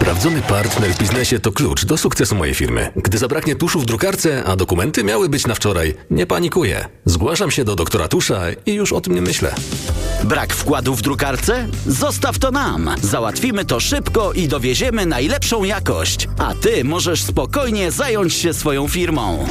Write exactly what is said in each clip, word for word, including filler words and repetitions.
Sprawdzony partner w biznesie to klucz do sukcesu mojej firmy. Gdy zabraknie tuszu w drukarce, a dokumenty miały być na wczoraj, nie panikuję. Zgłaszam się do doktora Tusza i już o tym nie myślę. Brak wkładu w drukarce? Zostaw to nam. Załatwimy to szybko i dowieziemy najlepszą jakość. A ty możesz spokojnie zająć się swoją firmą.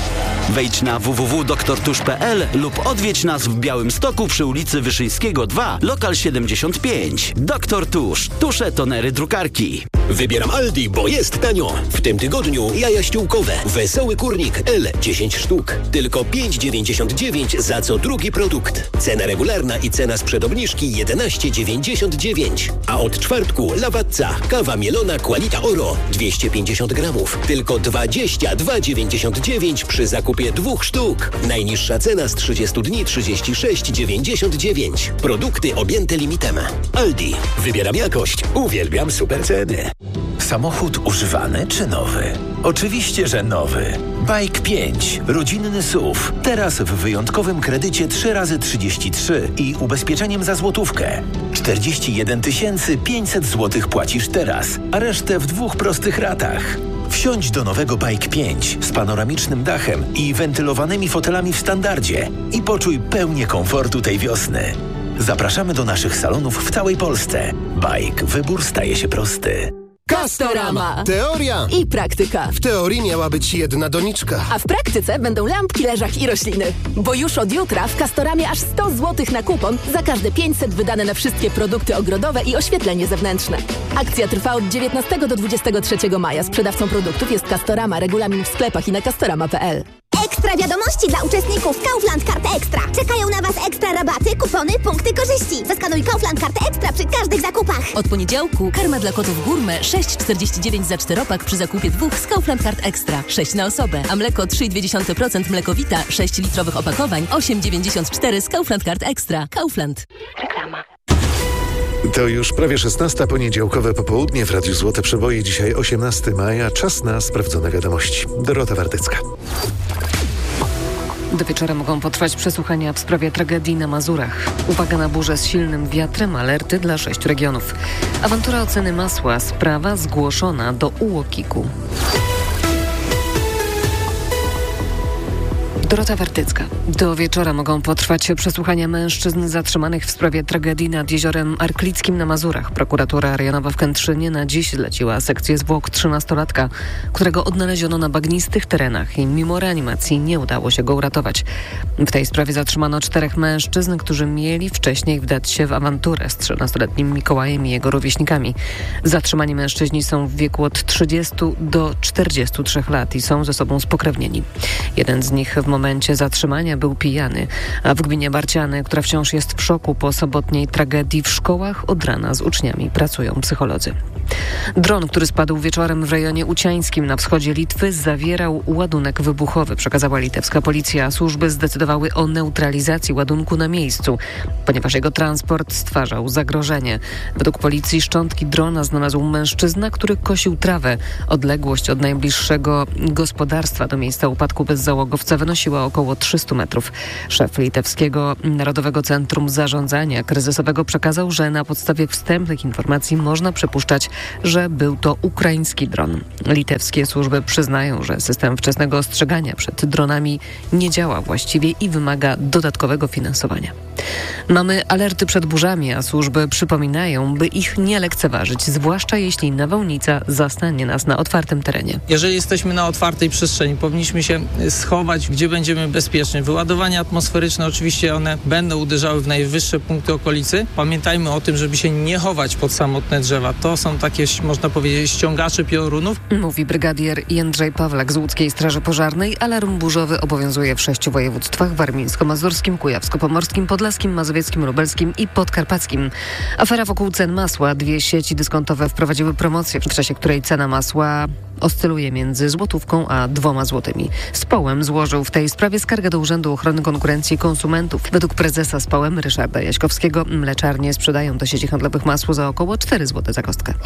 Wejdź na w w w kropka doktor tusz kropka p l lub odwiedź nas w Białymstoku przy ulicy Wyszyńskiego dwa, lokal siedemdziesiąt pięć. Doktor Tusz. Tusze, tonery, drukarki. Wybieram Aldi, bo jest tanio. W tym tygodniu jaja ściółkowe. Wesoły kurnik L dziesięć sztuk. Tylko pięć dziewięćdziesiąt dziewięć za co drugi produkt. Cena regularna i cena sprzed obniżki jedenaście dziewięćdziesiąt dziewięć. A od czwartku Lawazza. Kawa mielona Qualita Oro dwieście pięćdziesiąt gramów. Tylko dwadzieścia dwa dziewięćdziesiąt dziewięć przy zakupie dwóch sztuk. Najniższa cena z trzydziestu dni trzydzieści sześć dziewięćdziesiąt dziewięć. Produkty objęte limitem. Aldi. Wybieram jakość. Uwielbiam super ceny. Samochód używany czy nowy? Oczywiście, że nowy. Bike pięć. Rodzinny S U V. Teraz w wyjątkowym kredycie trzy razy trzydzieści trzy i ubezpieczeniem za złotówkę. czterdzieści jeden tysięcy pięćset złotych płacisz teraz, a resztę w dwóch prostych ratach. Wsiądź do nowego Bike pięć z panoramicznym dachem i wentylowanymi fotelami w standardzie i poczuj pełnię komfortu tej wiosny. Zapraszamy do naszych salonów w całej Polsce. Bike. Wybór staje się prosty. Castorama. Teoria I praktyka. W teorii miała być jedna doniczka. A w praktyce będą lampki, leżak i rośliny. Bo już od jutra w Castoramie aż sto złotych na kupon za każde pięćset wydane na wszystkie produkty ogrodowe i oświetlenie zewnętrzne. Akcja trwa od dziewiętnastego do dwudziestego trzeciego maja. Sprzedawcą produktów jest Castorama. Regulamin w sklepach i na castorama kropka p l. Ekstra wiadomości dla uczestników Kaufland Karty Ekstra. Czekają na Was ekstra rabaty, kupony, punkty korzyści. Zaskanuj Kaufland Karty Ekstra przy każdych zakupach. Od poniedziałku karma dla kotów Gourmet sześć czterdzieści dziewięć za czteropak przy zakupie dwóch z Kaufland Kart Ekstra. sześć na osobę. A mleko trzy i dwa procent mlekowita sześć litrowych opakowań osiem dziewięćdziesiąt cztery z Kaufland Kart Ekstra. Kaufland. Reklama. To już prawie szesnasta, poniedziałkowe popołudnie w Radiu Złote Przeboje. Dzisiaj osiemnastego maja. Czas na sprawdzone wiadomości. Dorota Wardycka. Do wieczora mogą potrwać przesłuchania w sprawie tragedii na Mazurach. Uwaga na burzę z silnym wiatrem, alerty dla sześciu regionów. Awantura oceny masła, sprawa zgłoszona do U O K I K-u. Dorota Wardycka. Do wieczora mogą potrwać przesłuchania mężczyzn zatrzymanych w sprawie tragedii nad jeziorem Arklickim na Mazurach. Prokuratura rejonowa w Kętrzynie na dziś zleciła sekcję zwłok trzynastolatka, którego odnaleziono na bagnistych terenach i mimo reanimacji nie udało się go uratować. W tej sprawie zatrzymano czterech mężczyzn, którzy mieli wcześniej wdać się w awanturę z trzynastoletnim Mikołajem i jego rówieśnikami. Zatrzymani mężczyźni są w wieku od trzydziestu do czterdziestu trzech lat i są ze sobą spokrewnieni. Jeden z nich w momencie zatrzymania był pijany, a w gminie Barciany, która wciąż jest w szoku po sobotniej tragedii, w szkołach od rana z uczniami pracują psycholodzy. Dron, który spadł wieczorem w rejonie uciańskim na wschodzie Litwy, zawierał ładunek wybuchowy, przekazała litewska policja. Służby zdecydowały o neutralizacji ładunku na miejscu, ponieważ jego transport stwarzał zagrożenie. Według policji szczątki drona znalazł mężczyzna, który kosił trawę. Odległość od najbliższego gospodarstwa do miejsca upadku bezzałogowca wynosiła około trzysta metrów. Szef litewskiego Narodowego Centrum Zarządzania Kryzysowego przekazał, że na podstawie wstępnych informacji można przypuszczać, że był to ukraiński dron. Litewskie służby przyznają, że system wczesnego ostrzegania przed dronami nie działa właściwie i wymaga dodatkowego finansowania. Mamy alerty przed burzami, a służby przypominają, by ich nie lekceważyć, zwłaszcza jeśli nawałnica zastanie nas na otwartym terenie. Jeżeli jesteśmy na otwartej przestrzeni, powinniśmy się schować, gdzie będziemy bezpieczni. Wyładowania atmosferyczne oczywiście one będą uderzały w najwyższe punkty okolicy. Pamiętajmy o tym, żeby się nie chować pod samotne drzewa. To są takie, można powiedzieć, ściągacze piorunów. Mówi brygadier Jędrzej Pawlak z Łódzkiej Straży Pożarnej. Alarm burzowy obowiązuje w sześciu województwach: warmińsko-mazurskim, kujawsko-pomorskim, podlaskim, mazowieckim, lubelskim i podkarpackim. Afera wokół cen masła. Dwie sieci dyskontowe wprowadziły promocję, w czasie której cena masła oscyluje między złotówką a dwoma złotymi. Społem złożył w tej sprawie skargę do Urzędu Ochrony Konkurencji i Konsumentów. Według prezesa Społem Ryszarda Jaśkowskiego mleczarnie sprzedają do sieci handlowych masło za około cztery złote za kostkę. A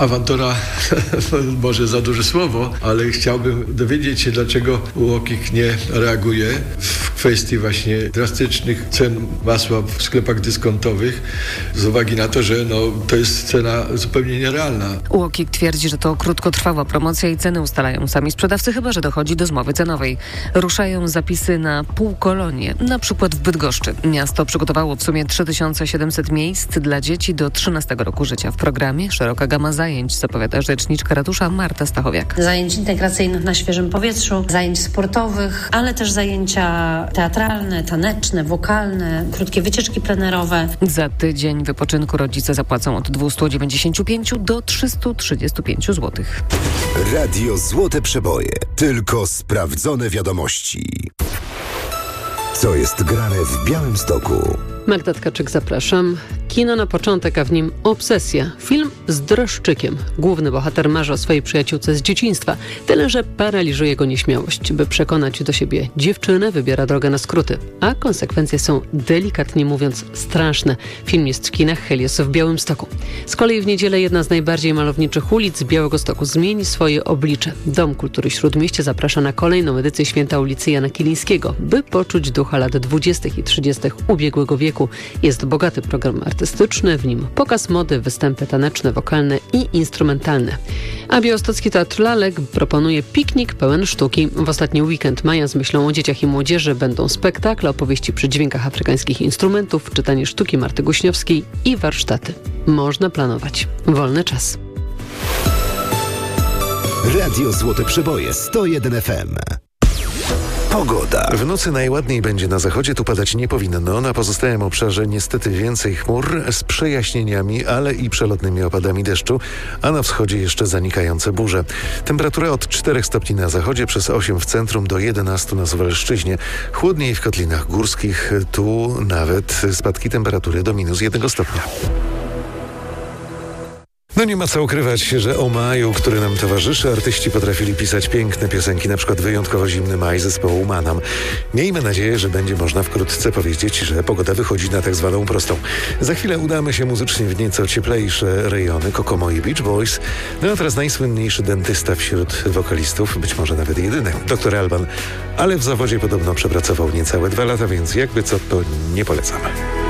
awantura może za duże słowo, ale chciałbym dowiedzieć się, dlaczego U O K I K nie reaguje w kwestii właśnie drastycznych cen masła w sklepach dyskontowych z uwagi na to, że no, to jest cena zupełnie nierealna. U O K I K twierdzi, że to krótkotrwała promocja i ceny ustalają sami sprzedawcy, chyba że dochodzi do zmowy cenowej. Ruszają zapisy na półkolonie, na przykład w Bydgoszczy. Miasto przygotowało w sumie trzy tysiące siedemset miejsc dla dzieci do trzynastego roku życia. W programie szeroka gama zajęć, zapowiada rzeczniczka ratusza Marta Stachowiak. Zajęć integracyjnych na świeżym powietrzu, zajęć sportowych, ale też zajęcia teatralne, taneczne, wokalne, krótkie wycieczki plenerowe. Za tydzień wypoczynku rodzice zapłacą od dwieście dziewięćdziesiąt pięć do trzysta trzydzieści pięć złotych. Radio Złote Przeboje. Tylko sprawdzone wiadomości. Co jest grane w Białymstoku? Magda Tkaczyk, zapraszam. Kino na początek, a w nim Obsesja. Film z dreszczykiem. Główny bohater marzy o swojej przyjaciółce z dzieciństwa. Tyle, że paraliżuje go nieśmiałość. By przekonać do siebie dziewczynę, wybiera drogę na skróty. A konsekwencje są, delikatnie mówiąc, straszne. Film jest w kinach Helios w Białymstoku. Z kolei w niedzielę jedna z najbardziej malowniczych ulic Białegostoku zmieni swoje oblicze. Dom Kultury Śródmieście zaprasza na kolejną edycję Święta ulicy Jana Kilińskiego, by poczuć ducha lat dwudziestych i trzydziestych ubiegłego wieku. Jest bogaty program artystyczny, w nim pokaz mody, występy taneczne, wokalne i instrumentalne. A Białostocki Teatr Lalek proponuje piknik pełen sztuki. W ostatni weekend maja z myślą o dzieciach i młodzieży będą spektakle, opowieści przy dźwiękach afrykańskich instrumentów, czytanie sztuki Marty Guśniowskiej i warsztaty. Można planować. Wolny czas. Radio Złote Przeboje sto jeden F M. Pogoda. W nocy najładniej będzie na zachodzie, tu padać nie powinno. Na pozostałym obszarze niestety więcej chmur z przejaśnieniami, ale i przelotnymi opadami deszczu, a na wschodzie jeszcze zanikające burze. Temperatura od czterech stopni na zachodzie, przez osiem w centrum do jedenastu na Suwalszczyźnie. Chłodniej w kotlinach górskich, tu nawet spadki temperatury do minus jednego stopnia. No nie ma co ukrywać, że o maju, który nam towarzyszy, artyści potrafili pisać piękne piosenki, na przykład wyjątkowo zimny maj zespołu Manam. Miejmy nadzieję, że będzie można wkrótce powiedzieć, że pogoda wychodzi na tak zwaną prostą. Za chwilę udamy się muzycznie w nieco cieplejsze rejony, Kokomo i Beach Boys. No a teraz najsłynniejszy dentysta wśród wokalistów, być może nawet jedyny, doktor Alban, ale w zawodzie podobno przepracował niecałe dwa lata, więc jakby co, to nie polecamy.